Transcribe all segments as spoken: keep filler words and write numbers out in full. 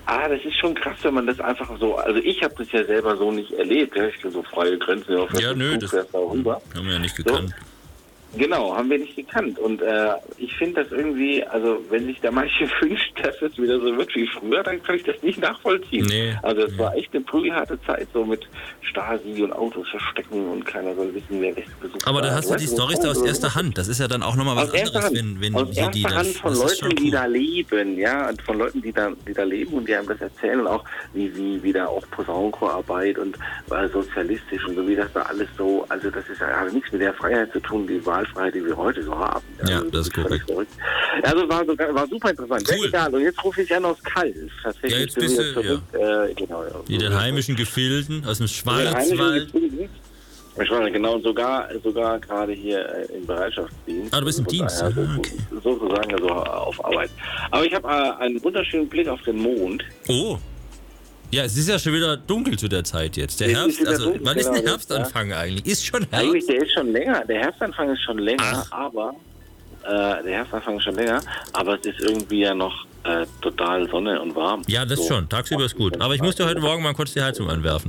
Ah, das ist schon krass, wenn man das einfach so, also ich habe das ja selber so nicht erlebt, ja, ich so freie Grenzen auf ja, nö, das darüber. Haben wir ja nicht gekannt. So. Genau, haben wir nicht gekannt. Und äh, ich finde das irgendwie, also wenn sich da manche wünscht, dass es wieder so wird wie früher, dann kann ich das nicht nachvollziehen. Nee. Also es war echt eine prügelharte Zeit, so mit Stasi und Autos verstecken und keiner soll wissen, wer Gäste besucht. Aber da hast du die Storys da aus erster Hand. Das ist ja dann auch nochmal was anderes, wenn, wenn aus hier die erster Hand das, von das Leuten, cool. die da leben, ja, und von Leuten, die da, die da leben und die einem das erzählen und auch wie, wie, wie da auch Posaunenchorarbeit und äh, sozialistisch und so, wie das da alles so, also das ist ja hat nichts mit der Freiheit zu tun, die Wahlfreiheit, die wir heute so haben. Ja, also, das ist korrekt. Also war, sogar, war super interessant. Cool. Ja, egal. Und jetzt rufe ich an aus Kals. Tatsächlich Ja, jetzt bist du, zurück, ja. äh, genau, ja. In den heimischen Gefilden, aus dem Schwarzwald. Ich war genau, sogar, sogar gerade hier äh, im Bereitschaftsdienst. Ah, du bist im also Dienst, daher, ah, okay. Sozusagen also auf Arbeit. Aber ich habe äh, einen wunderschönen Blick auf den Mond. Oh. Ja, es ist ja schon wieder dunkel zu der Zeit jetzt. Der es Herbst, ist also dunkel, wann ist genau, der Herbstanfang ja. eigentlich? Ist schon Herbst? Eigentlich, der ist schon länger. Der Herbstanfang ist schon länger, Ach. aber äh, der Herbstanfang ist schon länger, aber es ist irgendwie ja noch äh, total Sonne und warm. Ja, das so. schon. Tagsüber ist gut. Aber ich musste heute Morgen mal kurz die Heizung anwerfen.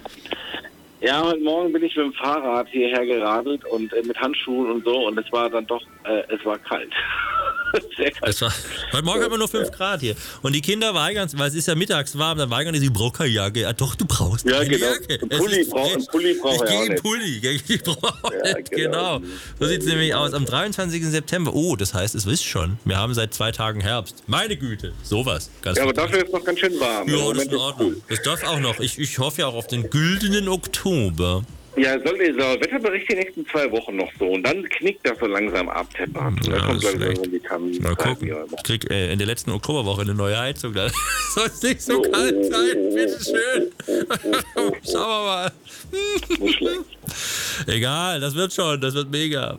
Ja, heute Morgen bin ich mit dem Fahrrad hierher geradelt und äh, mit Handschuhen und so und es war dann doch, äh, es war kalt. Sehr kalt. Es war, heute Morgen haben wir nur fünf Grad hier. Und die Kinder weigern, weil es ist ja mittags warm, dann weigern die, sie brauchen keine Jacke. Ja, doch, du brauchst ja, eine genau. Jacke. Ein Pulli, brauch, ein Pulli brauche ich Ich auch gehe nicht. Pulli, ich brauche Ja, nicht, genau. genau. So sieht es nämlich aus. Am dreiundzwanzigsten September, oh, das heißt, es wisst schon, wir haben seit zwei Tagen Herbst. Meine Güte, sowas. Ganz Ja, aber fantastisch. dafür ist es noch ganz schön warm. Ja, das ist in Ordnung. Das darf auch noch. Ich, ich hoffe ja auch auf den güldenen Oktober. Ja, soll dieser Wetterbericht die nächsten zwei Wochen noch so und dann knickt das so langsam ab, Temperatur. Ja, da kommt das ist langsam in die Kamin. Mal gucken. Ich krieg äh, in der letzten Oktoberwoche eine neue Heizung. Da soll es nicht so kalt sein. Bitteschön. Schauen wir mal. Nicht schlecht. Egal, das wird schon. Das wird mega.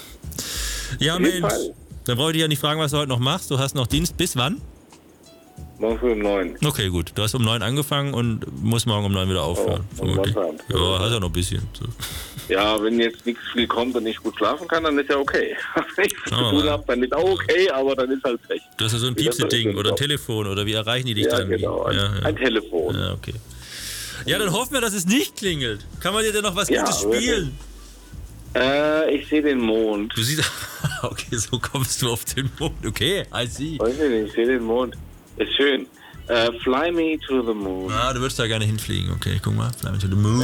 Ja, Mensch. Dann brauche ich dich ja nicht fragen, was du heute noch machst. Du hast noch Dienst bis wann? Morgen früh um neun. Okay, gut. Du hast um neun angefangen und musst morgen um neun wieder aufhören. Oh, vermutlich. Ja, hast ja noch ein bisschen. So. Ja, wenn jetzt nichts viel kommt und ich gut schlafen kann, dann ist ja okay. Wenn ich zu tun habe, dann ist auch okay, aber dann ist halt schlecht. Das ist so ein Piepse-Ding oder ein Telefon oder wie erreichen die dich ja, dann? Genau, ein, ja, ja. ein Telefon. Ja, okay. Ja, dann hoffen wir, dass es nicht klingelt. Kann man dir denn noch was Ja, Gutes spielen? Äh, ich sehe den Mond. Du siehst, okay, so kommst du auf den Mond. Okay, I see. Weiß ich nicht, ich sehe den Mond. Ist schön. Uh, fly me to the moon. Ah, du würdest da gerne hinfliegen. Okay, guck mal. Fly me to the moon.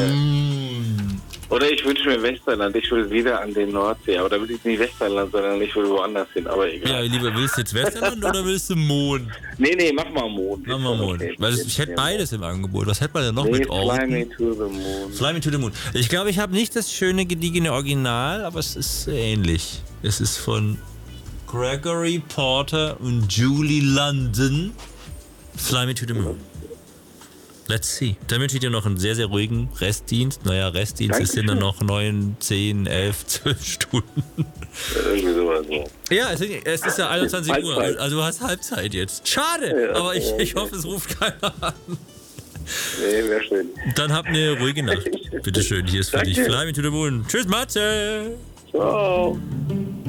Ja. Oder ich wünsche mir Westerland. Ich will wieder an den Nordsee. Aber da will ich nicht Westerland, sondern ich will woanders hin. Aber egal. Ja, lieber, willst du jetzt Westerland oder willst du Mond? Nee, nee, mach mal Mond. Mach mal Mond. Okay. Weil es, ich hätte beides im Angebot. Was hätte man denn noch nee, mit Orten? Fly me to the moon. Fly me to the moon. Ich glaube, ich habe nicht das schöne, gediegene Original, aber es ist ähnlich. Es ist von Gregory Porter und Julie London. Fly me to the moon. Let's see. Dann wünsche ich dir noch einen sehr, sehr ruhigen Restdienst. Naja, Restdienst es sind dann noch neun, zehn, elf, zwölf Stunden. Irgendwie sowas. So. Ja, es ist, es ist ja einundzwanzig Uhr. Also du hast Halbzeit jetzt. Schade, ja, aber ich, ja, ich hoffe, es ruft keiner an. Nee, wäre schön. Dann habt eine ruhige Nacht. Bitteschön, hier ist für dich Fly me to the moon. Tschüss, Matze. Ciao.